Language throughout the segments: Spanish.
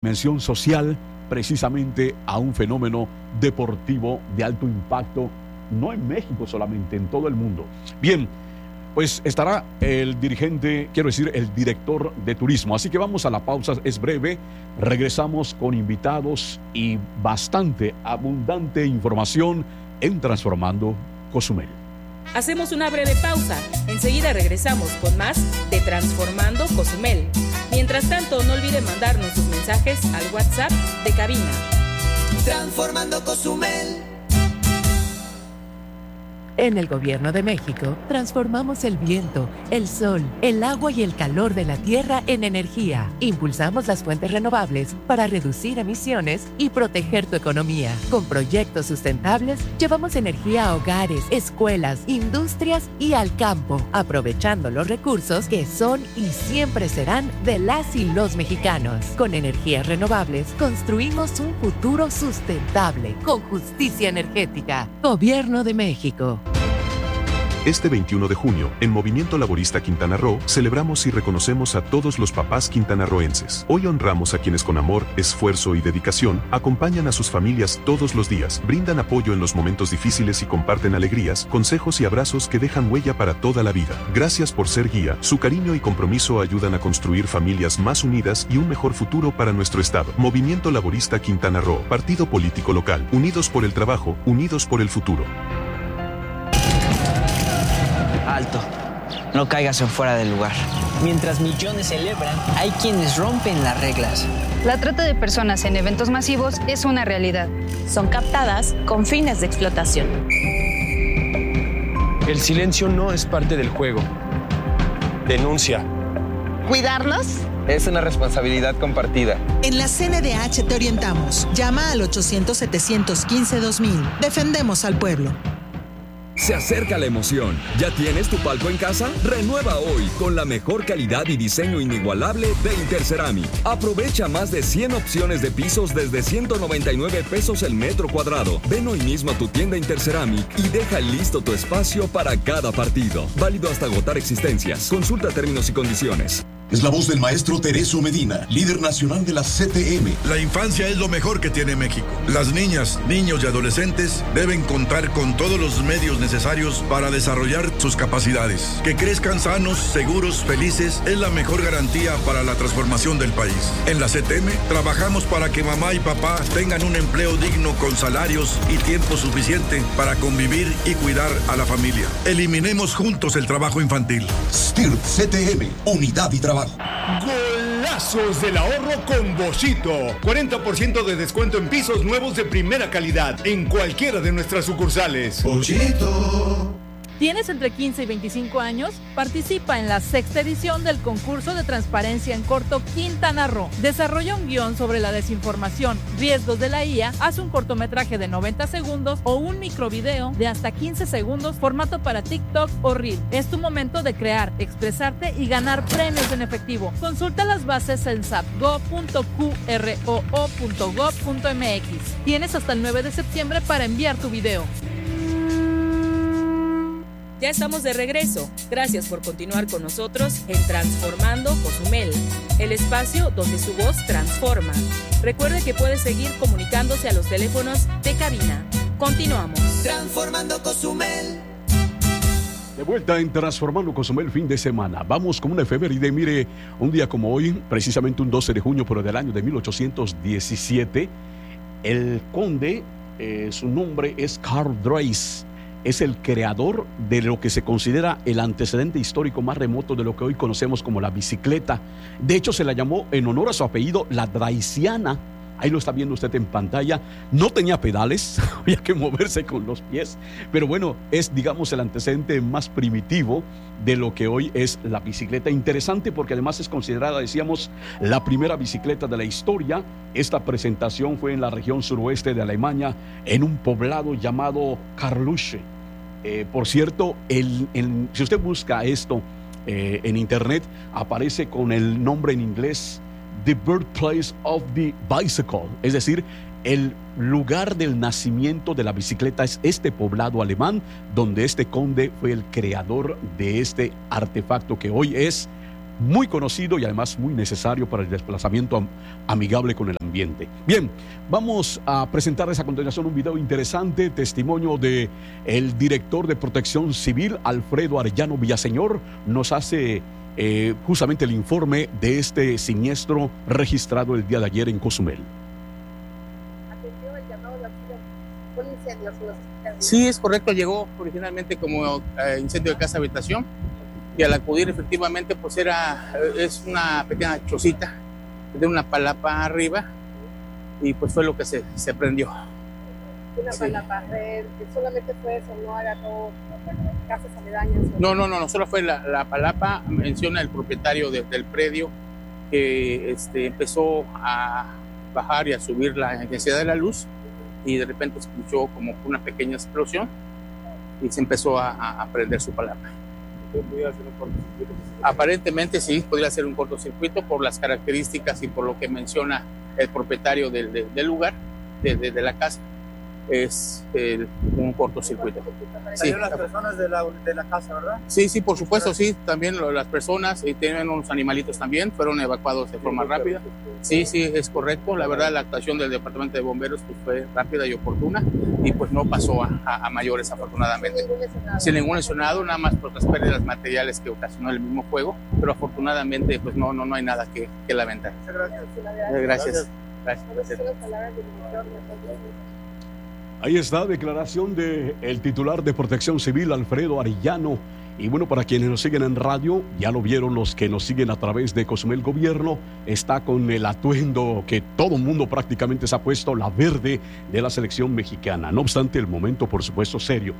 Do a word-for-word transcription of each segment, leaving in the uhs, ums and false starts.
Mención social precisamente a un fenómeno deportivo de alto impacto, no en México solamente, en todo el mundo. Bien, pues estará el dirigente, quiero decir, el director de turismo. Así que vamos a la pausa, es breve. Regresamos con invitados y bastante abundante información en Transformando Cozumel. Hacemos una breve pausa. Enseguida regresamos con más de Transformando Cozumel. Mientras tanto, no olviden mandarnos sus mensajes al WhatsApp de cabina. Transformando Cozumel. En el Gobierno de México, transformamos el viento, el sol, el agua y el calor de la tierra en energía. Impulsamos las fuentes renovables para reducir emisiones y proteger tu economía. Con proyectos sustentables, llevamos energía a hogares, escuelas, industrias y al campo, aprovechando los recursos que son y siempre serán de las y los mexicanos. Con energías renovables, construimos un futuro sustentable, con justicia energética. Gobierno de México. Este veintiuno de junio, en Movimiento Laborista Quintana Roo, celebramos y reconocemos a todos los papás quintanarroenses. Hoy honramos a quienes con amor, esfuerzo y dedicación acompañan a sus familias todos los días, brindan apoyo en los momentos difíciles y comparten alegrías, consejos y abrazos que dejan huella para toda la vida. Gracias por ser guía. Su cariño y compromiso ayudan a construir familias más unidas y un mejor futuro para nuestro estado. Movimiento Laborista Quintana Roo, partido político local, unidos por el trabajo, unidos por el futuro. Alto, no caigas en fuera del lugar. Mientras millones celebran, hay quienes rompen las reglas. La trata de personas en eventos masivos es una realidad. Son captadas con fines de explotación. El silencio no es parte del juego. Denuncia. ¿Cuidarnos? Es una responsabilidad compartida. En la C N D H te orientamos. Llama al ochocientos, setecientos quince, dos mil. Defendemos al pueblo. Se acerca la emoción. ¿Ya tienes tu palco en casa? Renueva hoy con la mejor calidad y diseño inigualable de Interceramic. Aprovecha más de cien opciones de pisos desde ciento noventa y nueve pesos el metro cuadrado. Ven hoy mismo a tu tienda Interceramic y deja listo tu espacio para cada partido. Válido hasta agotar existencias. Consulta términos y condiciones. Es la voz del maestro Teresio Medina, líder nacional de la C T M. La infancia es lo mejor que tiene México. Las niñas, niños y adolescentes deben contar con todos los medios necesarios para desarrollar sus capacidades. Que crezcan sanos, seguros, felices es la mejor garantía para la transformación del país. En la C T M trabajamos para que mamá y papá tengan un empleo digno con salarios y tiempo suficiente para convivir y cuidar a la familia. Eliminemos juntos el trabajo infantil. S T I R P C T M, unidad y trabajo. Golazos del ahorro con Boschito. cuarenta por ciento de descuento en pisos nuevos de primera calidad en cualquiera de nuestras sucursales. Boschito. ¿Tienes entre quince y veinticinco años? Participa en la sexta edición del concurso de transparencia en corto Quintana Roo. Desarrolla un guión sobre la desinformación, riesgos de la I A, haz un cortometraje de noventa segundos o un microvideo de hasta quince segundos, formato para TikTok o Reel. Es tu momento de crear, expresarte y ganar premios en efectivo. Consulta las bases en sapgo punto q r o o punto gob punto m x. Tienes hasta el nueve de septiembre para enviar tu video. Ya estamos de regreso. Gracias por continuar con nosotros en Transformando Cozumel, el espacio donde su voz transforma. Recuerde que puede seguir comunicándose a los teléfonos de cabina. Continuamos. Transformando Cozumel. De vuelta en Transformando Cozumel fin de semana. Vamos con una efeméride. Mire, un día como hoy, precisamente un doce de junio, pero del año de mil ochocientos diecisiete, el conde, eh, su nombre es Carl Dreis. Es el creador de lo que se considera el antecedente histórico más remoto de lo que hoy conocemos como la bicicleta. De hecho, se la llamó en honor a su apellido, la Dreisiana. Ahí lo está viendo usted en pantalla. No tenía pedales, había que moverse con los pies. Pero bueno, es, digamos, el antecedente más primitivo de lo que hoy es la bicicleta. Interesante porque además es considerada, decíamos, la primera bicicleta de la historia. Esta presentación fue en la región suroeste de Alemania, en un poblado llamado Karlsruhe. Eh, por cierto, el, el, si usted busca esto eh, en internet, aparece con el nombre en inglés The Birthplace of the Bicycle, es decir, el lugar del nacimiento de la bicicleta es este poblado alemán, donde este conde fue el creador de este artefacto que hoy es muy conocido y además muy necesario para el desplazamiento am- amigable con el ambiente. Bien, vamos a presentarles a continuación un video interesante, testimonio de el director de Protección Civil, Alfredo Arellano Villaseñor, nos hace eh, justamente el informe de este siniestro registrado el día de ayer en Cozumel. Sí, es correcto, llegó originalmente como eh, incendio de casa habitación y al acudir efectivamente pues era, es una pequeña chocita de una palapa arriba y pues fue lo que se, se prendió. Una palapa, eh, solamente fue eso, no agarró casas aledañas. No, no, no, no, solo fue la, la palapa, menciona el propietario de, del predio que este, empezó a bajar y a subir la intensidad de la luz y de repente escuchó como una pequeña explosión y se empezó a, a, a prender su palapa. ¿Podría ser un cortocircuito? Aparentemente sí, podría ser un cortocircuito por las características y por lo que menciona el propietario del, del, del lugar, de, de, de la casa. Es eh, un cortocircuito. Sí. Las personas de la, de la casa, ¿verdad? Sí, sí, por supuesto, sí. También las personas y tienen unos animalitos también, fueron evacuados de forma rápida. Sí, sí, es correcto. La verdad, la actuación del Departamento de Bomberos pues, fue rápida y oportuna y pues no pasó a, a, a mayores, afortunadamente. Sin ningún lesionado, nada más por las pérdidas materiales que ocasionó el mismo fuego, pero afortunadamente pues no, no, no hay nada que, que lamentar. Gracias. Gracias. Gracias. Gracias. Ahí está, declaración del titular de Protección Civil, Alfredo Arellano. Y bueno, para quienes nos siguen en radio, ya lo vieron los que nos siguen a través de Cozumel Gobierno, está con el atuendo que todo el mundo prácticamente se ha puesto, la verde de la selección mexicana. No obstante, el momento, por supuesto, serio.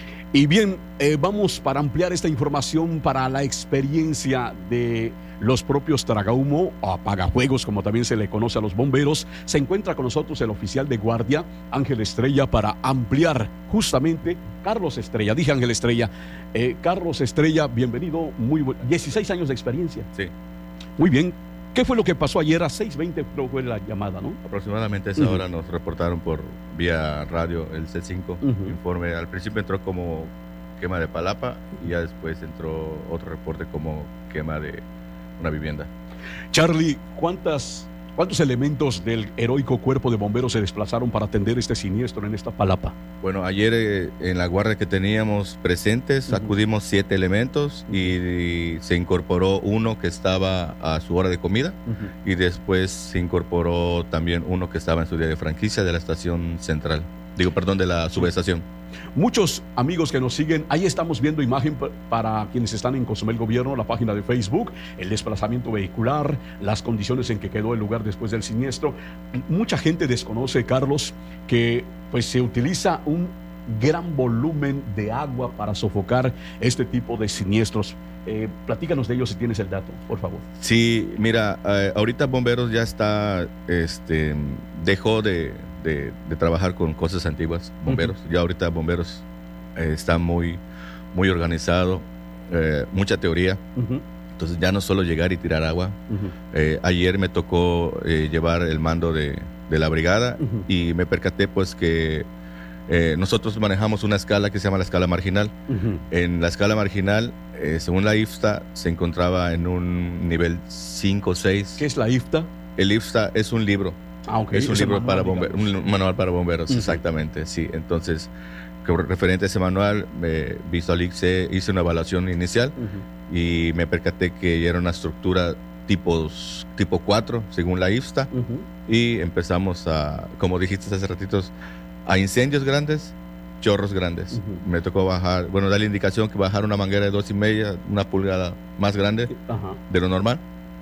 Y bien, eh, vamos para ampliar esta información para la experiencia de los propios tragahumo o apagafuegos, como también se le conoce a los bomberos. Se encuentra con nosotros el oficial de guardia, Ángel Estrella, para ampliar justamente. Carlos Estrella, dije Ángel Estrella. Eh, Carlos Estrella, bienvenido, muy bu- dieciséis años de experiencia. Sí. Muy bien. ¿Qué fue lo que pasó ayer a seis veinte? Creo que fue la llamada, ¿no? Aproximadamente a esa Uh-huh. hora nos reportaron por vía radio el C cinco. Uh-huh. Informe. Al principio entró como quema de palapa y ya después entró otro reporte como quema de una vivienda. Charlie, ¿cuántas, ¿cuántos elementos del heroico cuerpo de bomberos se desplazaron para atender este siniestro en esta palapa? Bueno, ayer eh, en la guardia que teníamos presentes Uh-huh. acudimos siete elementos y, y se incorporó uno que estaba a su hora de comida Uh-huh. y después se incorporó también uno que estaba en su día de franquicia de la estación central. Digo, perdón, de la subestación. Muchos amigos que nos siguen, ahí estamos viendo imagen pa- para quienes están en Cozumel Gobierno, la página de Facebook, el desplazamiento vehicular, las condiciones en que quedó el lugar después del siniestro. Mucha gente desconoce, Carlos, que pues se utiliza un gran volumen de agua para sofocar este tipo de siniestros. Eh, platícanos de ellos si tienes el dato, por favor. Sí, mira, eh, ahorita Bomberos ya está, este, dejó de, de, de trabajar con cosas antiguas, Bomberos. Ya ahorita Bomberos eh, está muy, muy organizado, eh, mucha teoría. Uh-huh. Entonces ya no solo llegar y tirar agua. Uh-huh. Eh, ayer me tocó eh, llevar el mando de, de la brigada Uh-huh. y me percaté pues que eh, nosotros manejamos una escala que se llama la escala marginal. Uh-huh. En la escala marginal, eh, según la I F S T A, se encontraba en un nivel cinco o seis. ¿Qué es la I F S T A? El I F S T A es un libro. Ah, ok. Es un Es el libro manual, para bomberos, un manual para bomberos, Uh-huh. exactamente, sí. Entonces, que referente a ese manual, me visualicé, hice una evaluación inicial Uh-huh. y me percaté que era una estructura tipos, tipo cuatro, según la I F S T A. Uh-huh. Y empezamos a, como dijiste hace ratitos, a incendios grandes, chorros grandes. Uh-huh. Me tocó bajar, bueno, da la indicación que bajar una manguera de dos y media, una pulgada más grande Ajá. de lo normal,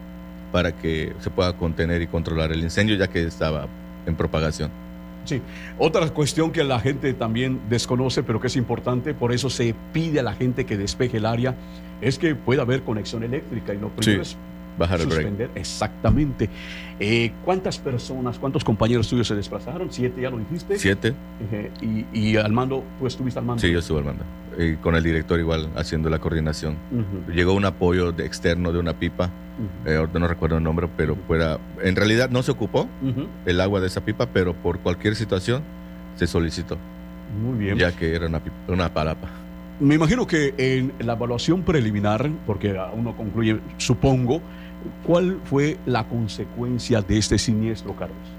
para que se pueda contener y controlar el incendio, ya que estaba en propagación. Sí, otra cuestión que la gente también desconoce, pero que es importante, por eso se pide a la gente que despeje el área, es que pueda haber conexión eléctrica y lo primero Sí, es bajar el break. suspender. Exactamente. Eh, ¿Cuántas personas, cuántos compañeros tuyos se desplazaron? ¿Siete, ya lo dijiste? Siete. Eh, y, y al mando, ¿tú estuviste al mando? Sí, yo estuve al mando. Y con el director igual, haciendo la coordinación. Ujú. Llegó un apoyo de externo de una pipa, Ujú. eh, ahorita no recuerdo el nombre, pero fuera, en realidad no se ocupó Ujú. el agua de esa pipa, pero por cualquier situación se solicitó, Muy bien. ya que era una, pipa- una palapa. Me imagino que en la evaluación preliminar, porque uno concluye, supongo, ¿cuál fue la consecuencia de este siniestro, Carlos?